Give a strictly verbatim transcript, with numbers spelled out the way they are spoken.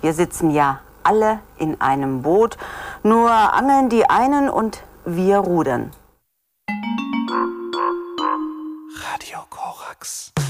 Wir sitzen ja alle in einem Boot, nur angeln die einen und wir rudern. Radio Korax.